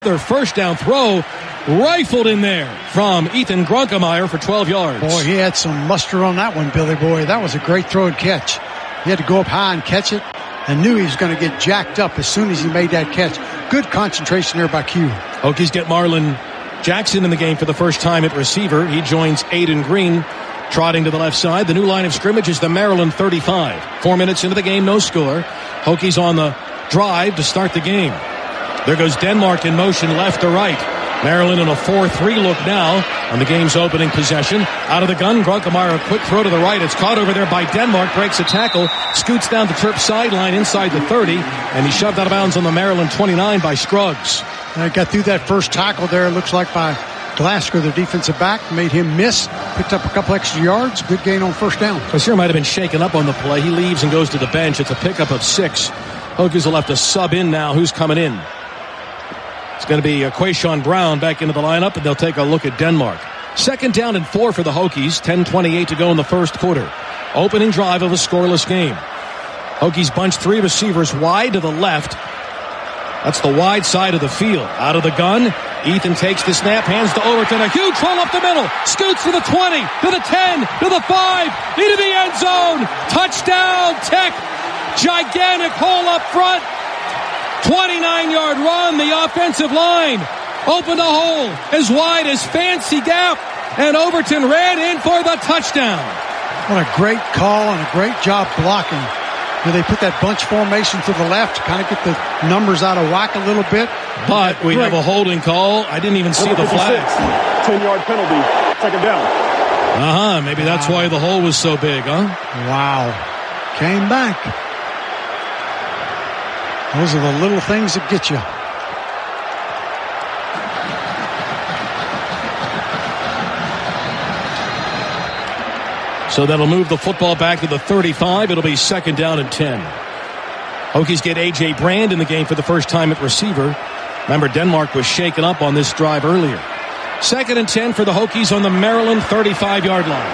Their first down throw rifled in there from Ethan Grunkemeyer for 12 yards. Boy, he had some muster on that one, Billy Boy. That was a great throw and catch. He had to go up high and catch it and knew he was going to get jacked up as soon as he made that catch. Good concentration there by Q. Hokies get Marlon Jackson in the game for the first time at receiver. He joins Aiden Green trotting to the left side. The new line of scrimmage is the Maryland 35. 4 minutes into the game, no score. Hokies on the drive to start the game. There goes Denmark in motion left to right. Maryland in a 4-3 look now on the game's opening possession. Out of the gun, Grunkemeyer, a quick throw to the right. It's caught over there by Denmark, breaks a tackle, scoots down the Terp sideline inside the 30, and he's shoved out of bounds on the Maryland 29 by Scruggs. And got through that first tackle there, it looks like by Glasgow, the defensive back, made him miss, picked up a couple extra yards, good gain on first down. Bashir might have been shaken up on the play. He leaves and goes to the bench. It's a pickup of 6. Hokies will have to sub in now. Who's coming in? It's going to be Quayshawn Brown back into the lineup, and they'll take a look at Denmark. 2nd down and 4 for the Hokies. 10:28 to go in the first quarter. Opening drive of a scoreless game. Hokies bunch 3 receivers wide to the left. That's the wide side of the field. Out of the gun, Ethan takes the snap, hands to Overton. A huge hole up the middle. Scoots to the 20, to the 10, to the 5, into the end zone. Touchdown, Tech. Gigantic hole up front. 29-yard run. The offensive line opened a hole as wide as Fancy Gap, and Overton ran in for the touchdown. What a great call and a great job blocking. They put that bunch formation to the left to kind of get the numbers out of whack a little bit. But we have a holding call. I didn't even see the flag. 10-yard penalty. 2nd down. Maybe that's why the hole was so big, huh? Wow. Came back. Those are the little things that get you. So that'll move the football back to the 35. It'll be 2nd down and 10. Hokies get A.J. Brand in the game for the first time at receiver. Remember, Denmark was shaken up on this drive earlier. 2nd and 10 for the Hokies on the Maryland 35-yard line.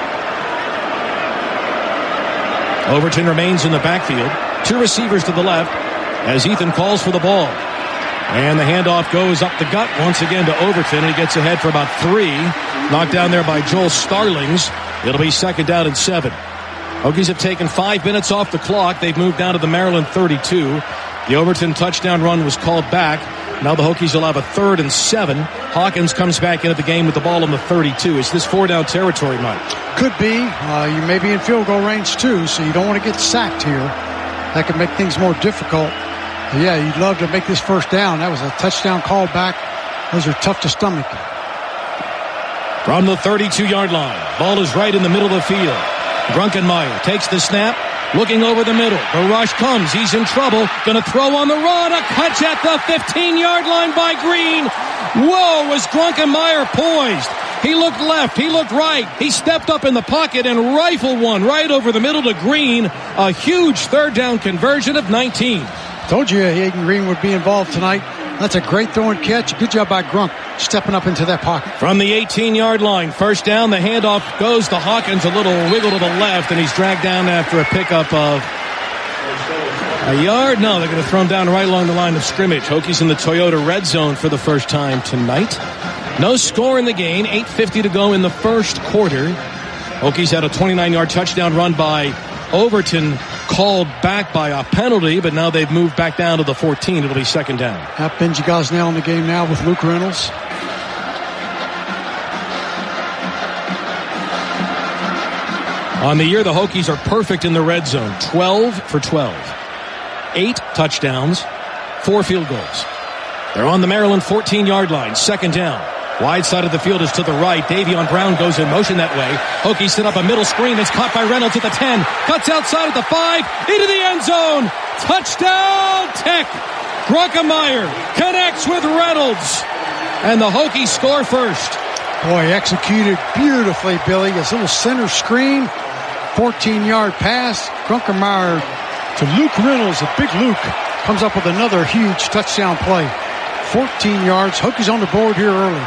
Overton remains in the backfield. 2 receivers to the left as Ethan calls for the ball. And the handoff goes up the gut once again to Overton, and he gets ahead for about 3. Knocked down there by Joel Starlings. It'll be 2nd down and 7. Hokies have taken 5 minutes off the clock. They've moved down to the Maryland 32. The Overton touchdown run was called back. Now the Hokies will have a 3rd and 7. Hawkins comes back into the game with the ball on the 32. Is this 4-down territory, Mike? Could be. You may be in field goal range too, so you don't want to get sacked here. That could make things more difficult. But yeah, you'd love to make this first down. That was a touchdown call back. Those are tough to stomach. From the 32-yard line, ball is right in the middle of the field. Grunkemeyer takes the snap, looking over the middle. The rush comes. He's in trouble. Going to throw on the run. A catch at the 15-yard line by Green. Whoa, was Grunkemeyer poised. He looked left. He looked right. He stepped up in the pocket and rifled one right over the middle to Green. A huge 3rd down conversion of 19. Told you Aiden Green would be involved tonight. That's a great throw and catch. Good job by Grunk stepping up into that pocket. From the 18-yard line, 1st down, the handoff goes to Hawkins, a little wiggle to the left, and he's dragged down after a pickup of a yard. No, they're going to throw him down right along the line of scrimmage. Hokies in the Toyota red zone for the first time tonight. No score in the game, 8:50 to go in the first quarter. Hokies had a 29-yard touchdown run by Overton, called back by a penalty, but now they've moved back down to the 14. It'll be 2nd down. Have Benji Gosnell in the game now with Luke Reynolds. On the year, the Hokies are perfect in the red zone. 12 for 12. 8 touchdowns, 4 field goals. They're on the Maryland 14-yard line. 2nd down. Wide side of the field is to the right. Davion Brown goes in motion that way. Hokies set up a middle screen that's caught by Reynolds at the 10. Cuts outside at the 5. Into the end zone. Touchdown, Tech. Grunkemeyer connects with Reynolds. And the Hokies score first. Boy, executed beautifully, Billy. His little center screen. 14-yard pass. Grunkemeyer to Luke Reynolds. The big Luke comes up with another huge touchdown play. 14 yards. Hokies on the board here early.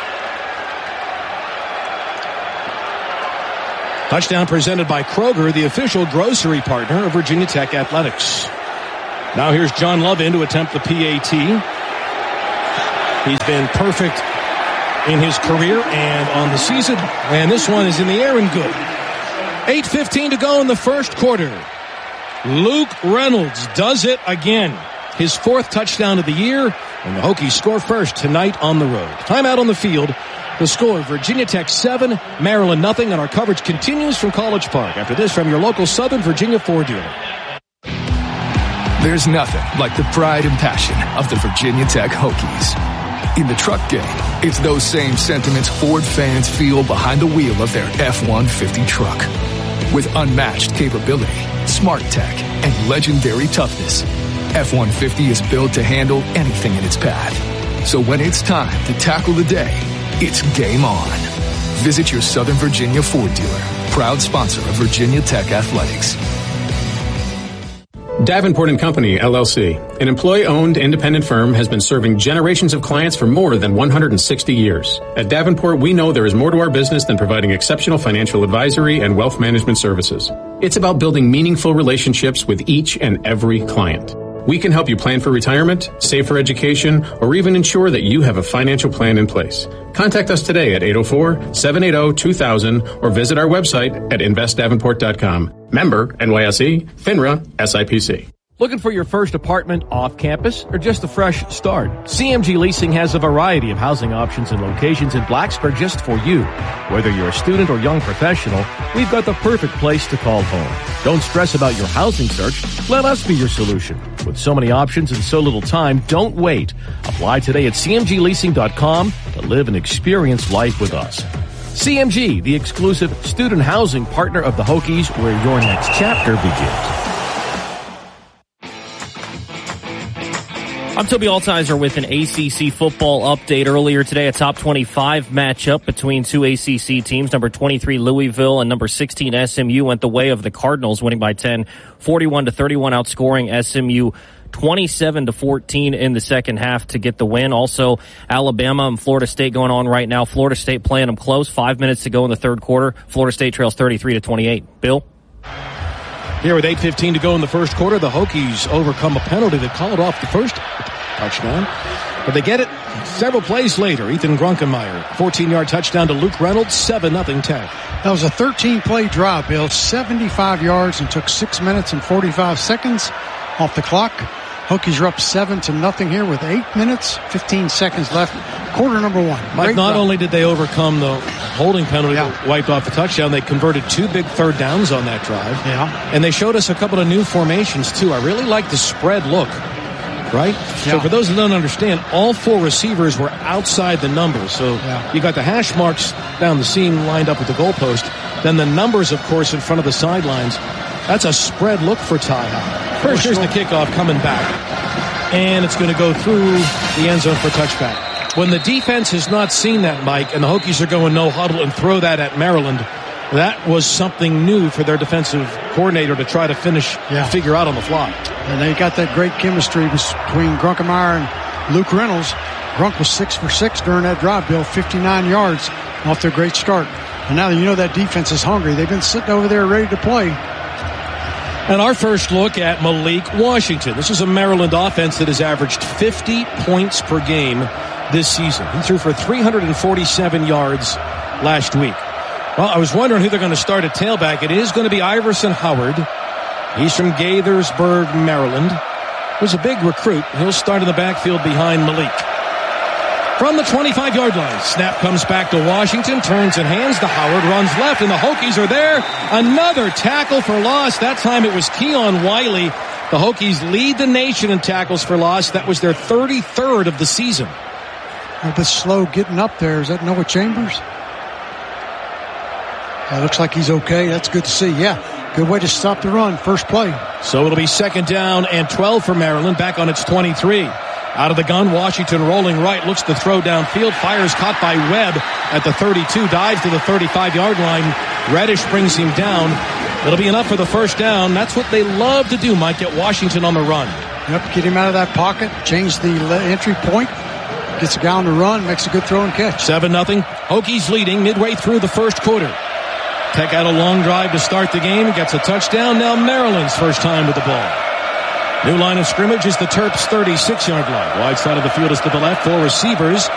Touchdown presented by Kroger, the official grocery partner of Virginia Tech Athletics. Now here's John Lovin to attempt the PAT. He's been perfect in his career and on the season. And this one is in the air and good. 8:15 to go in the first quarter. Luke Reynolds does it again. His 4th touchdown of the year. And the Hokies score first tonight on the road. Timeout on the field. The score, Virginia Tech 7, Maryland nothing, and our coverage continues from College Park. After this, from your local Southern Virginia Ford dealer. There's nothing like the pride and passion of the Virginia Tech Hokies. In the truck game, it's those same sentiments Ford fans feel behind the wheel of their F-150 truck. With unmatched capability, smart tech, and legendary toughness, F-150 is built to handle anything in its path. So when it's time to tackle the day, it's game on. Visit your Southern Virginia Ford dealer, proud sponsor of Virginia Tech Athletics. Davenport & Company, LLC, an employee-owned independent firm, has been serving generations of clients for more than 160 years. At Davenport, we know there is more to our business than providing exceptional financial advisory and wealth management services. It's about building meaningful relationships with each and every client. We can help you plan for retirement, save for education, or even ensure that you have a financial plan in place. Contact us today at 804-780-2000 or visit our website at investdavenport.com. Member NYSE, FINRA, SIPC. Looking for your first apartment off campus or just a fresh start? CMG Leasing has a variety of housing options and locations in Blacksburg just for you. Whether you're a student or young professional, we've got the perfect place to call home. Don't stress about your housing search. Let us be your solution. With so many options and so little time, don't wait. Apply today at cmgleasing.com to live and experience life with us. CMG, the exclusive student housing partner of the Hokies, where your next chapter begins. I'm Toby Altizer with an ACC football update. Earlier today, a top 25 matchup between two ACC teams. Number 23 Louisville and number 16 SMU went the way of the Cardinals, winning by 10, 41-31, outscoring SMU 27-14 in the second half to get the win. Also, Alabama and Florida State going on right now. Florida State playing them close. 5 minutes to go in the third quarter. Florida State trails 33-28. Bill? Here with 8:15 to go in the first quarter, the Hokies overcome a penalty that called off the first touchdown. But they get it several plays later. Ethan Grunkenmeyer, 14-yard touchdown to Luke Reynolds, 7-0 Tech. That was a 13-play drive, Bill. 75 yards and took 6 minutes and 45 seconds off the clock. Hokies are up 7-0 here with 8 minutes, 15 seconds left. Quarter number one. Mike, not only did they overcome the holding penalty that wiped off the touchdown, they converted 2 big third downs on that drive. Yeah. And they showed us a couple of new formations, too. I really like the spread look, right? Yeah. So for those who don't understand, all 4 receivers were outside the numbers. So you got the hash marks down the seam lined up with the goalpost. Then the numbers, of course, in front of the sidelines. That's a spread look for Ty Howard. First, here's the kickoff coming back. And it's going to go through the end zone for touchback. When the defense has not seen that, Mike, and the Hokies are going no huddle and throw that at Maryland, that was something new for their defensive coordinator to try to figure out on the fly. And they got that great chemistry between Grunkenmeyer and Luke Reynolds. Grunk was 6 for 6 during that drive, Bill, 59 yards off their great start. And now you know that defense is hungry. They've been sitting over there ready to play. And our first look at Malik Washington. This is a Maryland offense that has averaged 50 points per game this season. He threw for 347 yards last week. Well, I was wondering who they're going to start at tailback. It is going to be Iverson Howard. He's from Gaithersburg, Maryland. He's a big recruit. He'll start in the backfield behind Malik. From the 25-yard line, snap comes back to Washington, turns and hands to Howard, runs left, and the Hokies are there. Another tackle for loss. That time it was Keon Wiley. The Hokies lead the nation in tackles for loss. That was their 33rd of the season. A bit slow getting up there. Is that Noah Chambers? It looks like he's okay. That's good to see. Yeah, good way to stop the run. First play. So it'll be 2nd down and 12 for Maryland, back on its 23. Out of the gun, Washington rolling right, looks to throw downfield, fires caught by Webb at the 32, dives to the 35-yard line. Reddish brings him down. It'll be enough for the first down. That's what they love to do, Mike, get Washington on the run. Yep, get him out of that pocket, change the entry point, gets a guy on the run, makes a good throw and catch. 7-0. Hokies leading midway through the first quarter. Tech out a long drive to start the game, gets a touchdown. Now Maryland's first time with the ball. New line of scrimmage is the Terps' 36-yard line. Wide side of the field is to the left. 4 receivers.